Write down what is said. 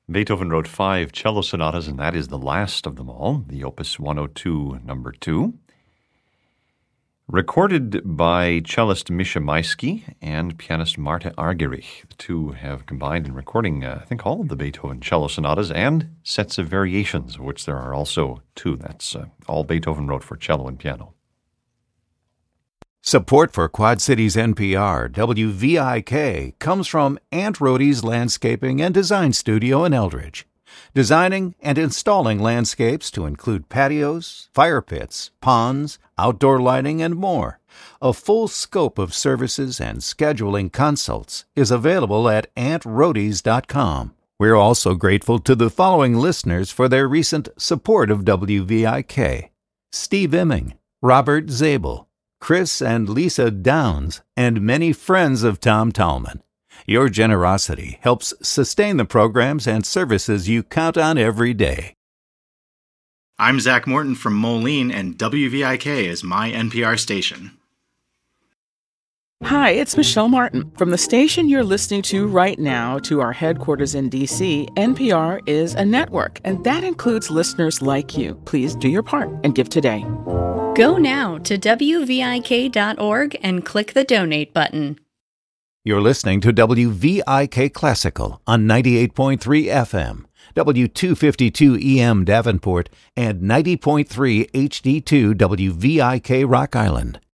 Beethoven wrote 5 cello sonatas, and that is the last of them all, the Opus 102, number 2. Recorded by cellist Misha Maisky and pianist Marta Argerich. The two have combined in recording, I think, all of the Beethoven cello sonatas and sets of variations, of which there are also 2. That's all Beethoven wrote for cello and piano. Support for Quad Cities NPR, WVIK, comes from Aunt Rhodey's Landscaping and Design Studio in Eldridge. Designing and installing landscapes to include patios, fire pits, ponds, outdoor lighting, and more. A full scope of services and scheduling consults is available at AuntRhodeys.com. We're also grateful to the following listeners for their recent support of WVIK: Steve Imming, Robert Zabel, Chris and Lisa Downs, and many friends of Tom Tallman. Your generosity helps sustain the programs and services you count on every day. I'm Zach Morton from Moline, and WVIK is my NPR station. Hi, it's Michelle Martin. From the station you're listening to right now to our headquarters in D.C., NPR is a network, and that includes listeners like you. Please do your part and give today. Go now to WVIK.org and click the donate button. You're listening to WVIK Classical on 98.3 FM, W252 EM Davenport, and 90.3 HD2 WVIK Rock Island.